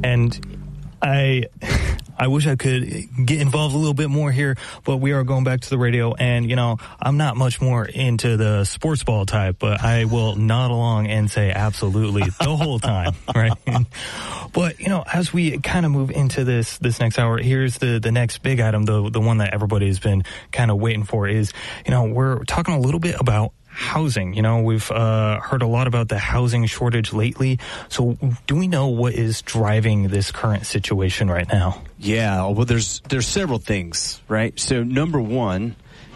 And I wish I could get involved a little bit more here, but we are going back to the radio, and, you know, I'm not much more into the sports ball type, but I will nod along and say absolutely the whole time, right? But, you know, as we kind of move into this next hour, here's the next big item, the one that everybody's been kind of waiting for is, you know, we're talking a little bit about housing. You know, we've heard a lot about the housing shortage lately. So do we know what is driving this current situation right now? Yeah, well, there's several things, right? So number one,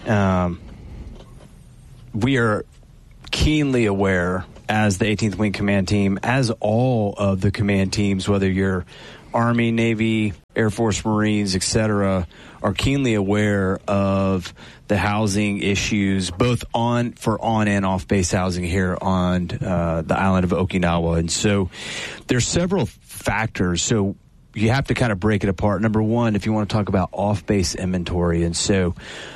we are keenly aware as the 18th Wing Command Team, as all of the command teams, whether you're Army, Navy, Air Force, Marines, etc., are keenly aware of the housing issues, both for on and off base housing here on the island of Okinawa. And so there's several factors. So you have to kind of break it apart. Number one, if you want to talk about off base inventory, and so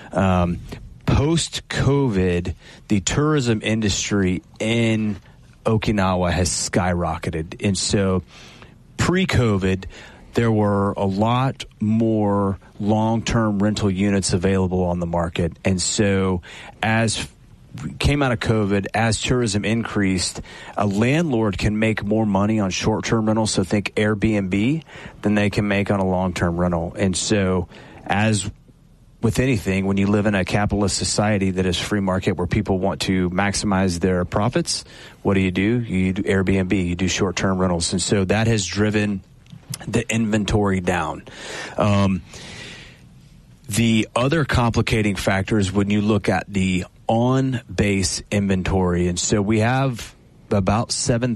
post-COVID, the tourism industry in Okinawa has skyrocketed. And so pre-COVID, there were a lot more long-term rental units available on the market. And so as came out of COVID, as tourism increased, a landlord can make more money on short-term rentals, so think Airbnb, than they can make on a long-term rental. And so as with anything, when you live in a capitalist society that is free market where people want to maximize their profits, what do? You do Airbnb, you do short-term rentals. And so that has driven the inventory down. The other complicating factor is when you look at the on-base inventory. And so we have about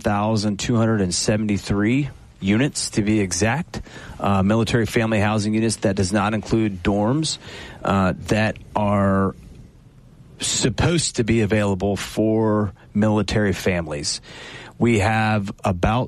7,273 units, to be exact, military family housing units. That does not include dorms that are supposed to be available for military families. We have about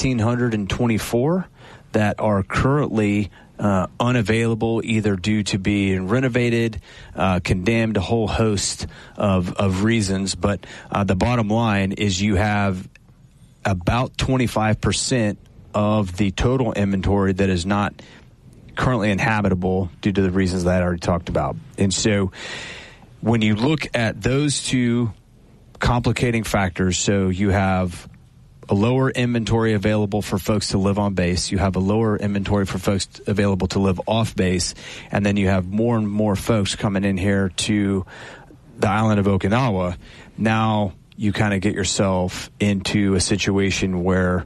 1,624 that are currently unavailable, either due to being renovated, condemned, a whole host of reasons. But the bottom line is you have about 25% of the total inventory that is not currently inhabitable due to the reasons that I already talked about. And so when you look at those two complicating factors, so you have a lower inventory available for folks to live on base, you have a lower inventory for folks available to live off base, and then you have more and more folks coming in here to the island of Okinawa. Now you kind of get yourself into a situation where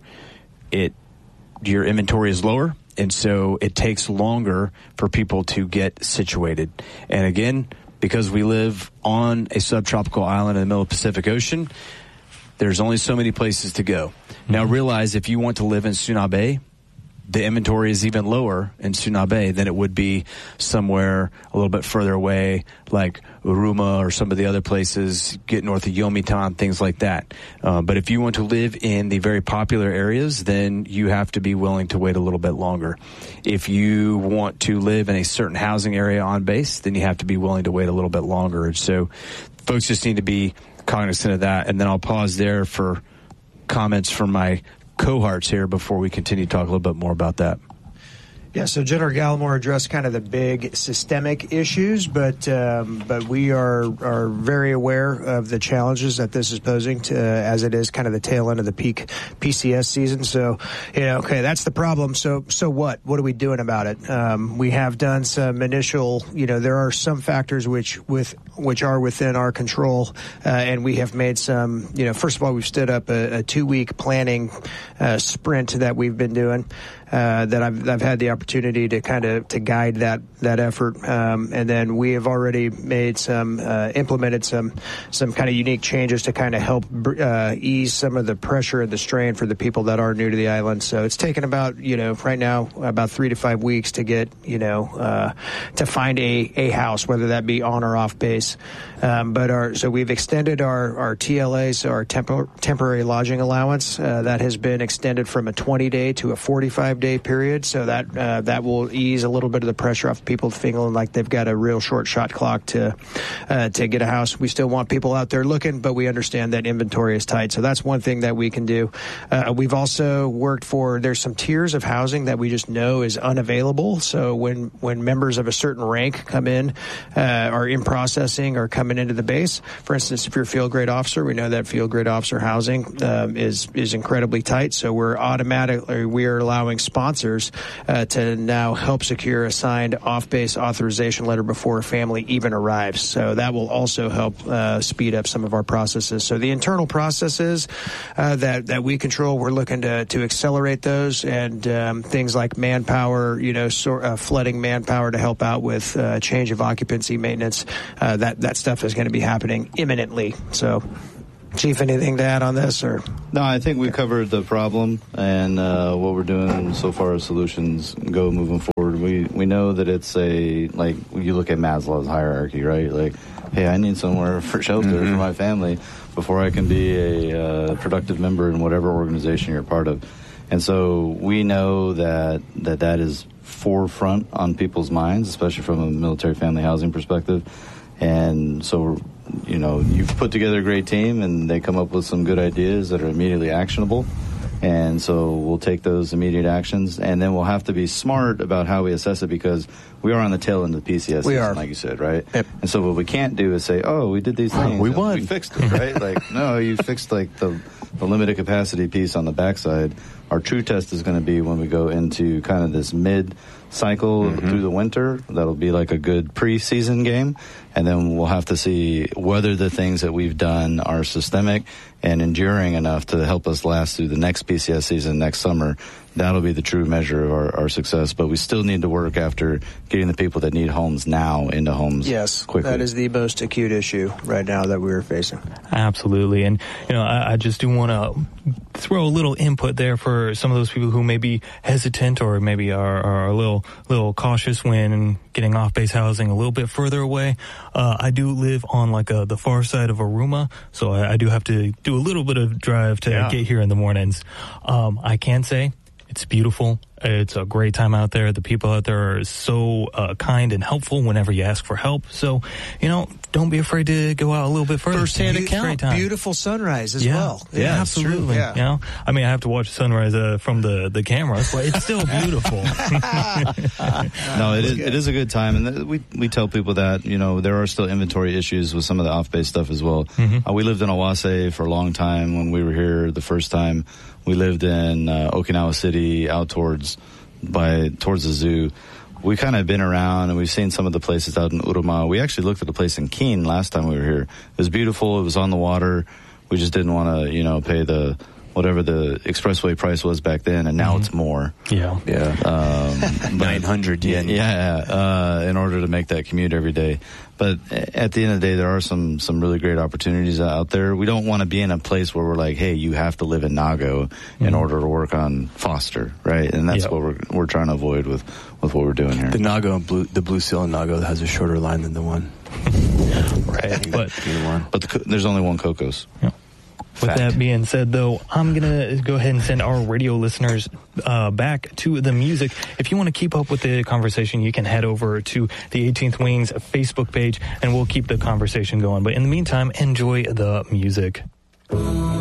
your inventory is lower, and so it takes longer for people to get situated. And again, because we live on a subtropical island in the middle of the Pacific Ocean, there's only so many places to go. Now realize if you want to live in Sunabe, the inventory is even lower in Sunabe than it would be somewhere a little bit further away, like Uruma or some of the other places, get north of Yomitan, things like that. But if you want to live in the very popular areas, then you have to be willing to wait a little bit longer. If you want to live in a certain housing area on base, then you have to be willing to wait a little bit longer. And so folks just need to be cognizant of that. And then I'll pause there for comments from my cohorts here before we continue to talk a little bit more about that. Yeah, so General Gallimore addressed kind of the big systemic issues, but we are very aware of the challenges that this is posing to, as it is kind of the tail end of the peak PCS season. So, okay, that's the problem. So what? What are we doing about it? We have done some initial, there are some factors which are within our control, and we have made some, first of all, we've stood up a 2-week planning sprint that we've been doing. That I've had the opportunity to to guide that effort, and then we have already made implemented some kind of unique changes to kind of help ease some of the pressure and the strain for the people that are new to the island. So it's taken about right now about 3 to 5 weeks to get to find a house, whether that be on or off base. So we've extended our TLA, so our temporary lodging allowance, that has been extended from a 20-day to a 45-day period. So that that will ease a little bit of the pressure off people feeling like they've got a real short shot clock to get a house. We still want people out there looking, but we understand that inventory is tight. So that's one thing that we can do. We've also worked there's some tiers of housing that we just know is unavailable. So when members of a certain rank come in, are in processing or coming into the base, for instance, if you're a field grade officer, we know that field grade officer housing is incredibly tight. So we are allowing sponsors to now help secure a signed off-base authorization letter before a family even arrives. So that will also help speed up some of our processes. So the internal processes that we control, we're looking to accelerate those, and things like manpower, flooding manpower to help out with change of occupancy maintenance. That stuff is going to be happening imminently. So, Chief, anything to add on this? Or no, I think we covered the problem and what we're doing so far as solutions go moving forward. We know that it's like you look at Maslow's hierarchy, right? Like, hey, I need somewhere for shelter for my family before I can be a productive member in whatever organization you're part of. And so we know that is forefront on people's minds, especially from a military family housing perspective. And so, you've put together a great team, and they come up with some good ideas that are immediately actionable. And so we'll take those immediate actions, and then we'll have to be smart about how we assess it, because we are on the tail end of the PCS season, like you said, right? Yep. And so what we can't do is say, oh, we did these things. We won. We fixed it, right? Like, no, you fixed the limited capacity piece on the backside. Our true test is going to be when we go into kind of this mid-cycle through the winter. That'll be like a good preseason game. And then we'll have to see whether the things that we've done are systemic and enduring enough to help us last through the next PCS season next summer. That'll be the true measure of our success. But we still need to work after getting the people that need homes now into homes quickly. That is the most acute issue right now that we're facing. Absolutely. And, I just do want to throw a little input there for some of those people who may be hesitant or maybe are a little cautious when getting off-base housing a little bit further away. I do live on the far side of Aruma, so I do have to do a little bit of drive to get here in the mornings. I can say it's beautiful. It's a great time out there. The people out there are so kind and helpful whenever you ask for help. So, don't be afraid to go out a little bit further. First-hand account. Beautiful sunrise as well. Yeah, absolutely. Yeah. I mean, I have to watch sunrise from the cameras, but it's still beautiful. No, it is a good time, and we tell people that there are still inventory issues with some of the off-base stuff as well. We lived in Awase for a long time when we were here the first time. We lived in Okinawa City, out towards the zoo. We kind of been around, and we've seen some of the places out in Uruma. We actually looked at a place in Keene last time we were here. It was beautiful. It was on the water. We just didn't want to, pay the whatever the expressway price was back then, and now it's more. Yeah. 900 yen. In order to make that commute every day. But at the end of the day, there are some really great opportunities out there. We don't want to be in a place where we're like, hey, you have to live in Nago in order to work on Foster, right? And that's what we're trying to avoid with what we're doing here. The Nago, the Blue Seal in Nago has a shorter line than the one. Right. But there's only one Cocos. Yeah. With that being said, though, I'm going to go ahead and send our radio listeners back to the music. If you want to keep up with the conversation, you can head over to the 18th Wings Facebook page, and we'll keep the conversation going. But in the meantime, enjoy the music.